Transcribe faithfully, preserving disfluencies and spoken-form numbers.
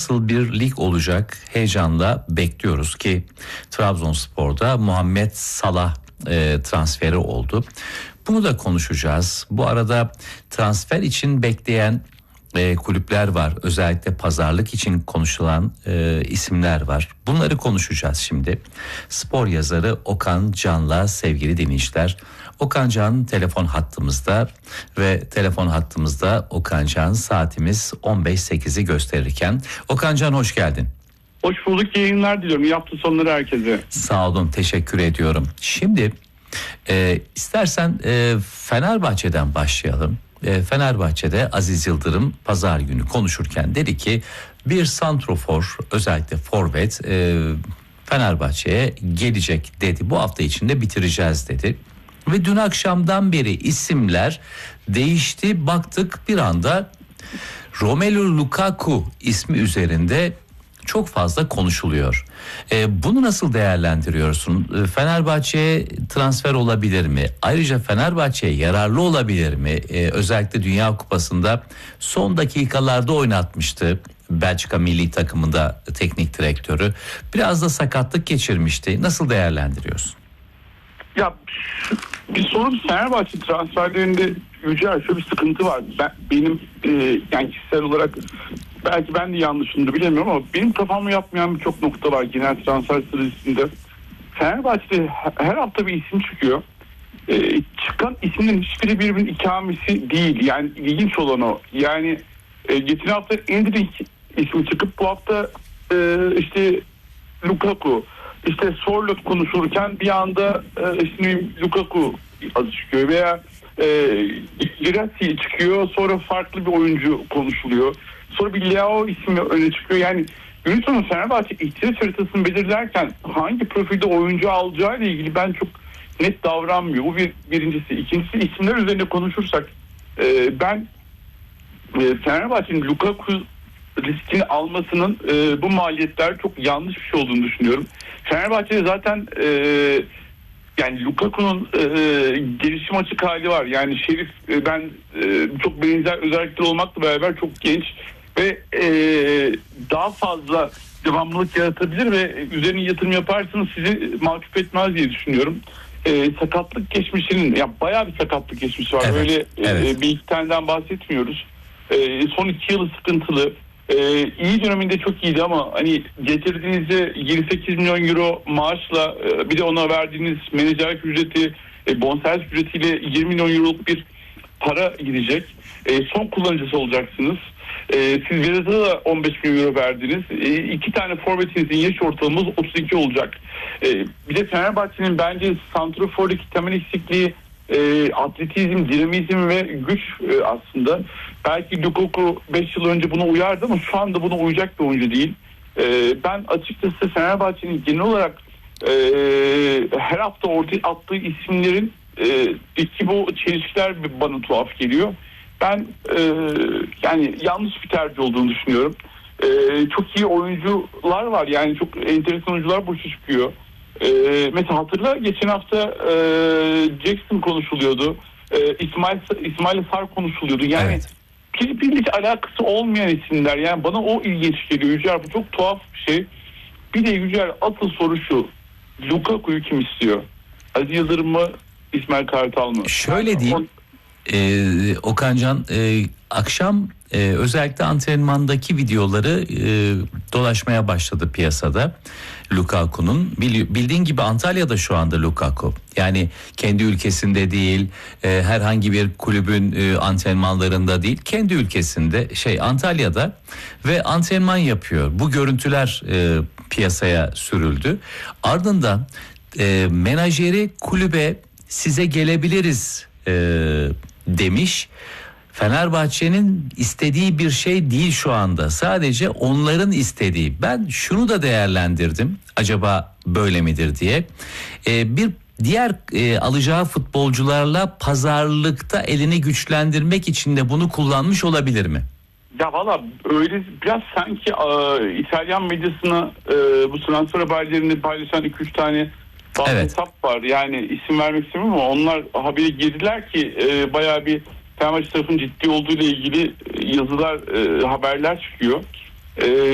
nasıl bir lig olacak heyecanla bekliyoruz ki Trabzonspor'da Muhammed Salah e, transferi oldu. Bunu da konuşacağız. Bu arada transfer için bekleyen e, kulüpler var. Özellikle pazarlık için konuşulan e, isimler var. Bunları konuşacağız şimdi. Spor yazarı Okan Can'la sevgili dinleyiciler. Okan Can telefon hattımızda ve telefon hattımızda Okan Can, saatimiz on beş sekizi gösterirken. Okan Can, hoş geldin. Hoş bulduk, yayınlar diliyorum. İyi hafta sonları herkese. Sağ olun, teşekkür ediyorum. Şimdi e, istersen e, Fenerbahçe'den başlayalım. E, Fenerbahçe'de Aziz Yıldırım pazar günü konuşurken dedi ki bir santrofor, özellikle forvet e, Fenerbahçe'ye gelecek dedi. Bu hafta içinde bitireceğiz dedi. Ve dün akşamdan beri isimler değişti. Baktık bir anda Romelu Lukaku ismi üzerinde çok fazla konuşuluyor. E, bunu nasıl değerlendiriyorsun? E, Fenerbahçe'ye transfer olabilir mi? Ayrıca Fenerbahçe'ye yararlı olabilir mi? E, özellikle Dünya Kupası'nda son dakikalarda oynatmıştı Belçika milli takımında teknik direktörü. Biraz da sakatlık geçirmişti. Nasıl değerlendiriyorsun? Ya bir sorun, Fenerbahçe transferlerinde Yücel, şöyle bir sıkıntı var. Ben, benim e, yani kişisel olarak belki ben de yanlışımdır bilemiyorum ama benim kafamı yapmayan birçok nokta var genel transfer stratejisinde. Fenerbahçe'de her hafta bir isim çıkıyor. E, çıkan isimlerin hiçbiri birbirinin ikamesi değil. Yani ilginç olan o. Yani e, geçen hafta Endrick ismi çıkıp bu hafta e, işte Lukaku, İşte Sorloth konuşurken bir anda e, işte Lukaku adı çıkıyor veya e, Girassi çıkıyor, sonra farklı bir oyuncu konuşuluyor. Sonra bir Leao ismi öne çıkıyor. Yani günün sonu Fenerbahçe ihtiyaç haritasını belirlerken hangi profilde oyuncu alacağı ile ilgili ben çok net davranmıyor. Bu bir, birincisi. İkincisi, isimler üzerine konuşursak e, ben e, Fenerbahçe'nin Lukaku riskini almasının e, bu maliyetler çok yanlış bir şey olduğunu düşünüyorum. Fenerbahçe'de zaten e, yani Lukaku'nun e, gelişim açık hali var. Yani Şerif e, ben e, çok benzer özellikleri olmakla beraber çok genç ve e, daha fazla devamlılık yaratabilir ve üzerine yatırım yaparsanız sizi mahcup etmez diye düşünüyorum. E, sakatlık geçmişinin, ya bayağı bir sakatlık geçmişi var. Evet, Öyle evet. e, bir iki taneden bahsetmiyoruz. E, son iki yılı sıkıntılı. Ee, iyi döneminde çok iyiydi ama hani getirdiğinizde yirmi sekiz milyon euro maaşla e, bir de ona verdiğiniz menajerlik ücreti, e, bonservis ücretiyle yirmi milyon euroluk bir para gidecek. E, son kullanıcısı olacaksınız. E, siz Vedat'a da on beş milyon euro verdiniz. E, iki tane forvetinizin yaş ortalaması otuz iki olacak. E, bir de Fenerbahçe'nin bence santrofordaki temel eksikliği E, atletizm, dinamizm ve güç e, aslında. Belki Lukaku beş yıl önce buna uyardı ama şu anda buna uyacak bir oyuncu değil. E, ben açıkçası Fenerbahçe'nin genel olarak e, her hafta ortaya attığı isimlerin e, iki bu çelişkiler bana tuhaf geliyor. Ben e, yani yanlış bir tercih olduğunu düşünüyorum. E, çok iyi oyuncular var, yani çok enteresan oyuncular boşa çıkıyor. Ee, mesela hatırla, geçen hafta e, Jackson konuşuluyordu. E, İsmail İsmail Sar konuşuluyordu. Yani evet. birbiriyle alakası olmayan isimler. Yani bana o ilginç geliyor Yücel. Bu çok tuhaf bir şey. Bir de Yücel, asıl soru şu: Lukaku'yu kim istiyor? Aziz Yıldırım mı, İsmail Kartal mı? Şöyle diyeyim. Ee, Okan Can, e, akşam e, özellikle antrenmandaki videoları e, dolaşmaya başladı piyasada Lukaku'nun. Bildiğin gibi Antalya'da şu anda Lukaku. Yani kendi ülkesinde değil, e, herhangi bir kulübün e, antrenmanlarında değil, kendi ülkesinde, şey Antalya'da, ve antrenman yapıyor. Bu görüntüler e, piyasaya sürüldü. Ardından e, menajeri kulübe size gelebiliriz e, demiş. Fenerbahçe'nin istediği bir şey değil şu anda. Sadece onların istediği. Ben şunu da değerlendirdim. Acaba böyle midir diye. Ee, bir diğer e, alacağı futbolcularla pazarlıkta elini güçlendirmek için de bunu kullanmış olabilir mi? Ya valla öyle biraz sanki e, İtalyan medyasına e, bu transfer haberlerini paylaşan iki üç tane bazı evet. hesap var. Yani isim vermek istemiyorum ama onlar habere girdiler ki e, bayağı bir Fenerbahçe tarafının ciddi olduğu ile ilgili yazılar, e, haberler çıkıyor. E,